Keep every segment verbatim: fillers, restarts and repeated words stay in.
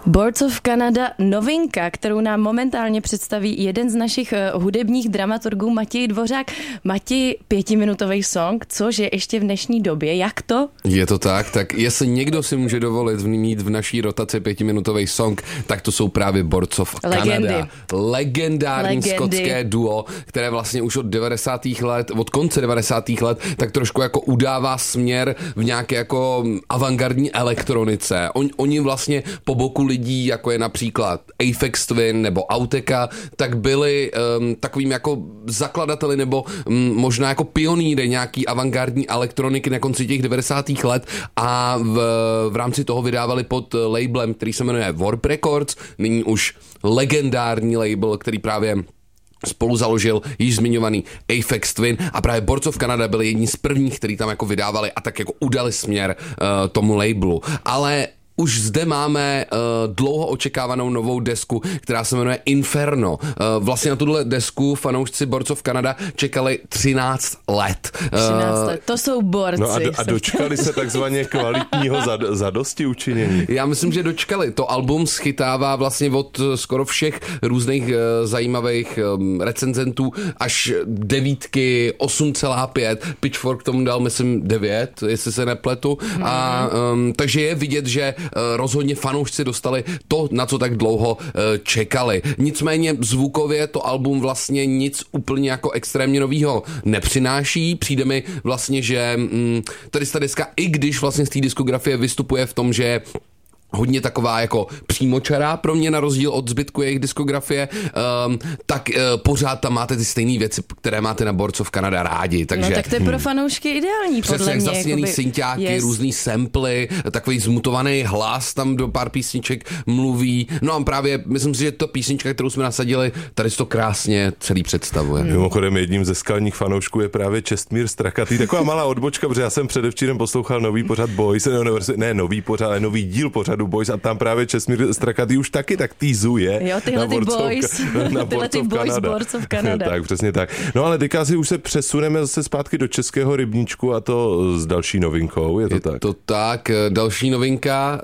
Boards of Canada, novinka, kterou nám momentálně představí jeden z našich hudebních dramaturgů, Matěj Dvořák. Matěj, pětiminutový song, což je ještě v dnešní době. Jak to? Je to tak, tak jestli někdo si může dovolit mít v naší rotaci pětiminutový song, tak to jsou právě Boards of Legendy. Canada. Legendární Legendy. skotské duo, které vlastně už od devadesátých let, od konce devadesátých let, tak trošku jako udává směr v nějaké jako avantgardní elektronice. On, oni vlastně po boku lidí, jako je například Aphex Twin nebo Auteka, tak byli um, takovým jako zakladateli nebo um, možná jako pionýry nějaký avantgardní elektroniky na konci těch devadesátých let a v, v rámci toho vydávali pod labelem, který se jmenuje Warp Records, nyní už legendární label, který právě spolu založil již zmiňovaný Aphex Twin a právě Boards of Canada byli jedni z prvních, který tam jako vydávali a tak jako udali směr uh, tomu labelu. Ale už zde máme uh, dlouho očekávanou novou desku, která se jmenuje Inferno. Uh, vlastně na tuhle desku fanoušci Boards of Canada čekali třináct let. třináct let, to jsou borci. No a, do, a dočkali se takzvaně kvalitního zad, zadosti učinění. Já myslím, že dočkali. To album schytává vlastně od skoro všech různých uh, zajímavých um, recenzentů až devítky, osm celá pět. Pitchfork tomu dal, myslím, devět, jestli se nepletu. Mm. A, um, takže je vidět, že rozhodně fanoušci dostali to, na co tak dlouho čekali. Nicméně zvukově to album vlastně nic úplně jako extrémně novýho nepřináší. Přijde mi vlastně, že hm, tady ta deska, i když vlastně z té diskografie vystupuje v tom, že hodně taková jako přímočará pro mě na rozdíl od zbytku jejich diskografie, um, tak uh, pořád tam máte ty stejné věci, které máte na Boards of Canada rádi. Takže, no tak to je pro fanoušky ideální, podle přesně, mě. zasněný jakoby, synťáky, yes. různý samply, takový zmutovaný hlas tam do pár písniček mluví. No a právě myslím si, že to písnička, kterou jsme nasadili, tady to krásně celý představuje. Hmm. Mimochodem jedním ze skalních fanoušků je právě Čestmír Strakatý. Taková malá odbočka, protože já jsem předevčírem poslouchal nový pořad Boys, ne, ne nový pořad, ale nový díl pořadu Boys a tam právě Čestmír Strakatý už taky tak týzuje. Jo, tyhle ty boys, na tyhle ty boys Boards of Canada. Tak, přesně tak. No ale teďka si už se přesuneme zase zpátky do českého rybníčku a to s další novinkou, je to je tak? to tak, další novinka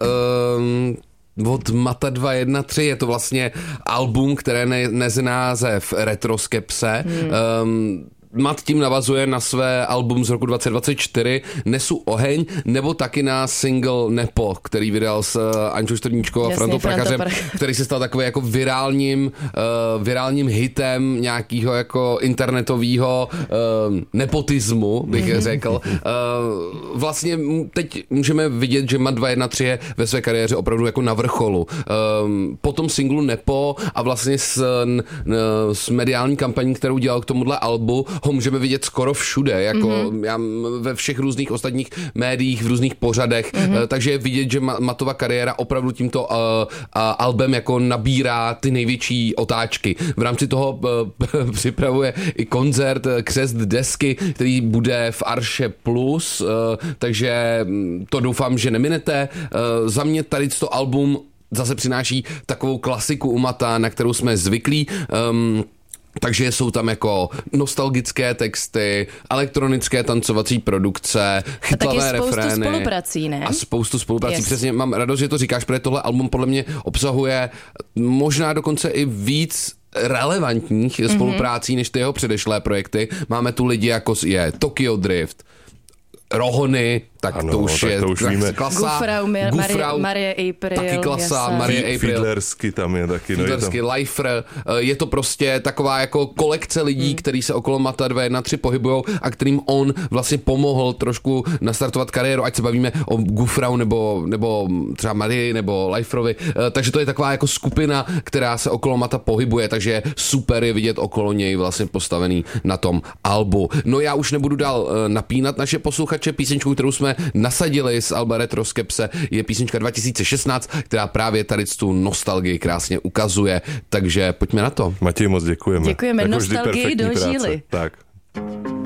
um... od Mata dva jedna tři, je to vlastně album, které ne, nese název Retroskepse. Hmm. Um, Mat tím navazuje na své album z roku dvacet dvacet čtyři Nesu oheň, nebo taky na single Nepo, který vydal s Ančou Štrníčkou a Frantou Prachařem, který se stal takový jako virálním, uh, virálním hitem nějakého jako internetového uh, nepotismu, bych mm-hmm. řekl. Uh, vlastně teď můžeme vidět, že Mat dva jedna tři je ve své kariéře opravdu jako na vrcholu. Uh, po tom singlu Nepo a vlastně s, uh, s mediální kampaní, kterou dělal k tomuhle albu, ho můžeme vidět skoro všude, jako mm-hmm. já, ve všech různých ostatních médiích, v různých pořadech, mm-hmm. takže je vidět, že Matova kariéra opravdu tímto uh, uh, albem jako nabírá ty největší otáčky. V rámci toho uh, připravuje i koncert Křest desky, který bude v Arše Plus, uh, takže to doufám, že neminete. Uh, za mě tady to album zase přináší takovou klasiku u Mata, na kterou jsme zvyklí. Um, Takže jsou tam jako nostalgické texty, elektronické tancovací produkce, chytlavé refrény. A taky spoustu refrény, spoluprací, ne? A spoustu spoluprací. Yes. Přesně, mám radost, že to říkáš, protože tohle album podle mě obsahuje možná dokonce i víc relevantních mm-hmm. spoluprácí než ty jeho předešlé projekty. Máme tu lidi jako je Tokyo Drift, Rohony, tak ano, to už tak je to už víme. Klasa. Gufrau, Mar- Gufrau, Marie April. Taky klasa, Marie April. Fiedlersky tam je taky. Fiedlersky, no Lifer. Je to prostě taková jako kolekce lidí, hmm. který se okolo Mata dva jedna tři pohybujou a kterým on vlastně pomohl trošku nastartovat kariéru, ať se bavíme o Gufrau nebo, nebo třeba Marie nebo Liferovi. Takže to je taková jako skupina, která se okolo Mata pohybuje, takže super je vidět okolo něj vlastně postavený na tom albu. No já už nebudu dál napínat naše posluchače. Písničku, kterou jsme nasadili z alba Retroskepse, je písnička dva tisíce šestnáct, která právě tady tu nostalgii krásně ukazuje, takže pojďme na to. Matěj, moc děkujeme. Děkujeme, jako nostalgii dožili. Tak.